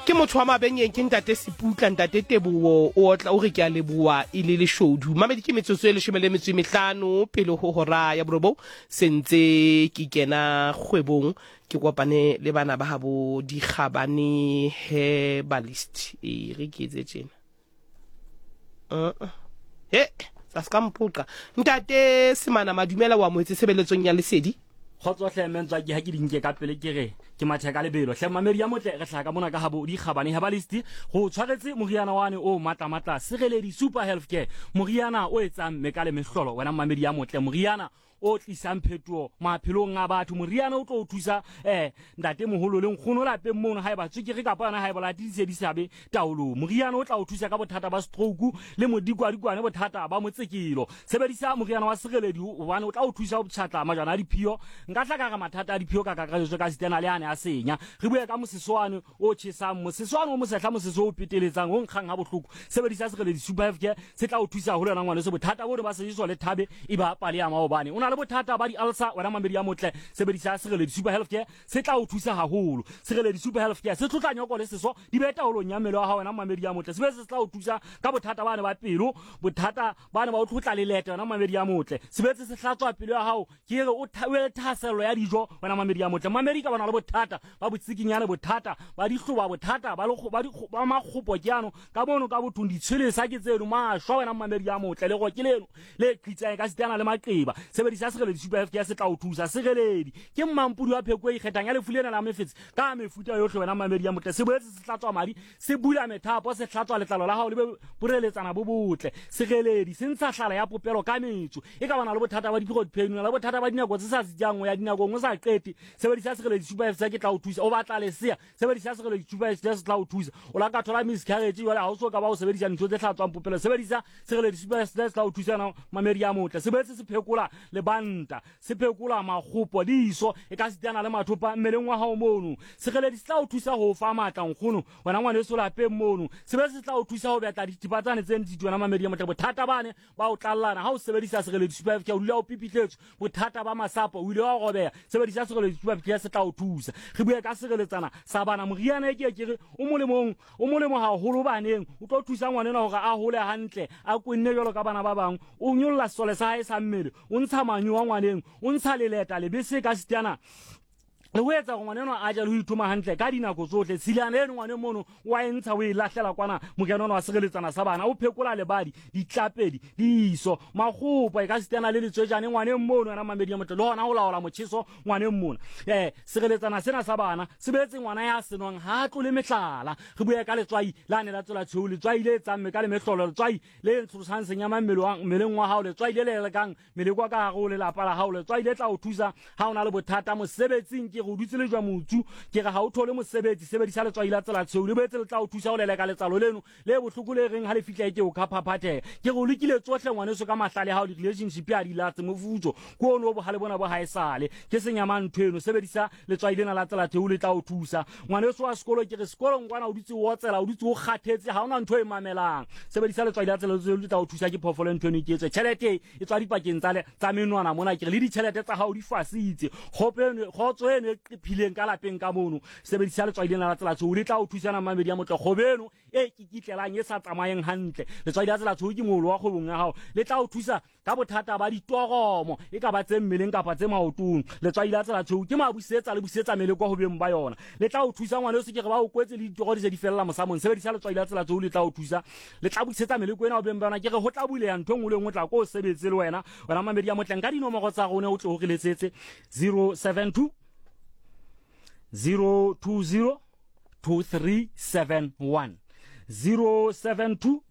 ke motho wa mabenyeng ke ntate Seputla ntate Teboho o tla o re ke a leboa e le leshodu mamedi ke metsotso e 15 pele ho hora ya borobo sentse ke kena kgwebong ke kopane le bana ba habo Dikgabane Herbalist e re ke etse tjena sa ska mpuqa ntate Semana Madumela wa moetse sebeletsong ya Lesedi khotso hle mentswa ke ha ke dinke ka pele ke re ke matheka lebelo hle mamedi ya motle re hlaka mona ka habo Dikgabane Herbalist go tshwaretse moriana wane o matla Sereledi Super Healthcare moriana o etsang mekale mehlolo wena mamedi ya motle moriana o tlisang phetuo maphelong a batho moriana o tlo o thusa ntate moholo le nkgono lapeng mono ha eba tsukere ka pana ha eba la tise di sabe taolo moriana o tla o thusa ka bothata ba stroke le modikwane bothata ba motsekelo sebedisa moriana wa Sereledi hobane o tla o thusa ho tjhatla majana a diphio nka tla ka mathata a diphio ka ka sitena le ane a senya re bue ka moseswane o tjhesang moseswane o mosehla moseso o peteletsang o nkgang ha bohloko sebedisa Sereledi Super Healthcare se tla o thusa ho lena ngwane se bothata bo ba se iswa le thabe e ba pale ya maobane le bothata ba di ulcer wena mamedi ya motle sebedisa Sereledi Super Healthcare se tla o thusa haholo Sereledi Super Healthcare se tlotla nyoko le seso di beta ho lo nyamelo ha wena mamedi ya motle se tla o thusa ka bothata bane ba pelo bothata bane ba o tlotla le lete wena mamedi ya motle se se hlatswa pelo ya hao ke re o thaselo ya dijo wena mamedi ya motle mamedi ka bana le bothata ba botsikinyane bothata ba dihloba bothata ba makgopo keano ka bono ka botundi tshile sa ke tseno ma shwa wena mamedi ya motle le go ke leno le qitsa ka sitana le maqeba sebedisa Sereledi Super Healthcare se tla o thusa Sereledi ke mmampudi wa pheko e ikgethang ya lefulena la mefetse ka mefuta yohle wena mamedi ya motle se boetse se hlatswa madi se bula methapo se hlatswa letlalo la hao le boreletsana bo botle Sereledi se ntsha hlala ya popelo ka metso e ka bana le bothata ba dipikot pain le bothata ba dinako tse sa tsitsang ya dinako ngo sa qete sebedisa Sereledi Super Healthcare ke tla o thusa o batla le sea sebedisa Sereledi Super Healthcare se tla o thusa o la ka thola miscarriage wala ha o so ka ba o sebedisa ntho tse hlatswang popelo sebedisa Sereledi Super Healthcare se tla o thusa na mamedi ya motle se boetse se phekola le banta se phekola makgopo diso e ka sitana le mathopa mmeleng wa hao mono Sereledi se tla o thusa ho fa matla nkgono wena ngwane so lapeng mono se tla o thusa ho betla ditipatsane tse ntsi wena mamedi ya motle bothata bane ba o tlallana ha o sebedisa Sereledi Super Healthcare o dula o pipitletswe bothata ba masapo o ile wa robeya sebedisa Sereledi Super Healthcare se tla o thusa re bue ka sereletsana sa bana moriana e ke re o molemo haholo baneng o tlo thusa ngwanena hore a hole hantle a kwenne jalo ka bana ba bang o nyolla sole sa hae sa mmele o ntsha manyu wa ngwaneng o ntsha leleta le bese ka sitana le ho etsa ngwaneno a ja le ho ithoma hantle ka dinako tsohle tsilana eno ngwane mono wa entsha o e lahlela kwana mokanono wa Sereletsana sa bana o phekola le badi ditlapedi diiso makgopo e ka sitana le letswejane ngwane mono na mamedi ya motle le hona ho laola motjheso ngwane mona Sereletsana sena sa bana se betse ngwana ya senwang ha tlo le mehlala re bue ka letswai la ne la tsola tsheu letswai le tsa mme ka le mehlolo letswai le ntshosang senyama mmeleng wa hao letswai le lekang melekwa ka go le lapa la hao letswai le tla o thusa ha ona le bothata mosebetsing ke go dutse le jwa motsu ke ga ha o thole mosebetsi sebedisa letswai la tsela tsheu le betse le tla o thusa ho leleka letsalo leno le bohloko le reng ha le fitla ke o khaphaphate ke go lekile tsohle ngwane so ka mahlale ha o relationship ya di latse mofutso ko ono bo hale bona bo haesale ke senyama nthweno sebedisa letswai lena la tsela tsheu le tla o thusa ngwane so wa sekolo ke re sekolo ngwana o dutse o tsela o dutse o kgathetse ha ona ntho e mamelang sebedisa letswai la tsela tsheu le tla o thusa ke phofolo nthweno ke etse chelete e tswa dipakeng tsa menwana mona ke le di chelete tsa hao di fasitse khotswene phileng ka lapeng ka mono sebedisa letswai lena la tsela tsheu le tla o thusana mamedi ya motle gobeno e kitlelang e sa tsamayeng hantle letswai la tsela tsheu ke molo wa kgobong ya hao le tla o thusa ka bothata ba ditoromo e ka ba tse mmeleng kapa tse maotong letswai la tsela tsheu ke mabusetsa le busetsa mele kwa ho beng ba yona le tla o thusa ngwane o se ke re ba o kwetse le ditoro di se di fella mosamong sebedisa letswai la tsela tsheu le tla o thusa le tla busetsa mele kwena o beng ba yona ke re ho tla buleya ntho ngwe le ngwe tla ko sebetse le wena mamedi ya motle nka dinomoro tsa rona o tle o re letsetse 072 020 2371 072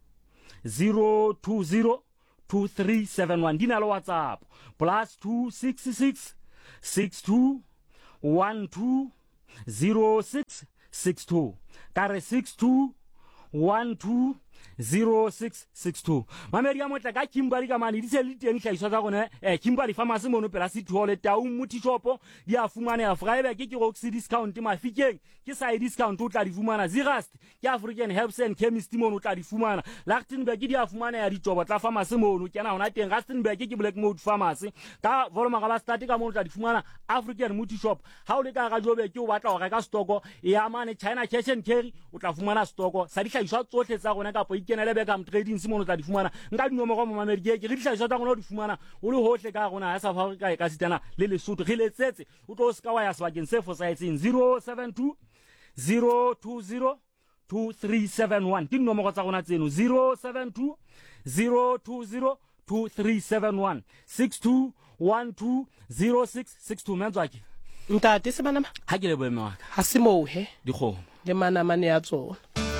020 2371 dina le WhatsApp +266 62 12 06 62 kare 62 12 0662 mamedi ya motle ka Kimberley ka mane di se le teng hlaiswa tsa gone Kimberley Pharmacy mono pela City Hall Taung Muti Shop di a fumana ya Vryburg ke Roxy discount Mafikeng ke side discount o tla di fumana Zigast ke African Herbs and Chemist mono o tla di fumana Lichtenburg di a fumana ya Ditoba tla pharmacy mono ke na hona teng Rustenburg ke Blackmount Pharmacy ka Voloma ga ba start ka mono o tla di fumana African Muti Shop ha o le ka ga Jobe ke o batla go reka stoko ya mane China Cash and Carry o tla fumana stoko sa di hlaiswa tsohle tsa gona ka po ikenele Beckham Trading Simono tla di fumana nka dinomoro mo mamedi ke re dihlaiswa tsa gona o di fumana o le hohle ka gona ya South Africa ka sitana le Lesotho re letsetse o tlo ska wa ya sebakeng se fosahetseng 072 020 2371 ke dinomoro tsa gona tseno 072 020 2371 62120662 mentswake ntate se manama ha ke le boeme wa ka ha se mo he dikgomo le manamane ya tsona